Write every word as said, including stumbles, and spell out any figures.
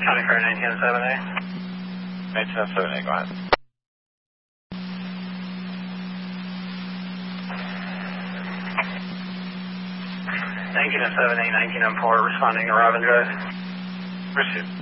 County Fair nineteen oh seven A. nineteen oh seven A, go ahead. nineteen oh seven A, nineteen oh four, responding to Robin Drive. Received.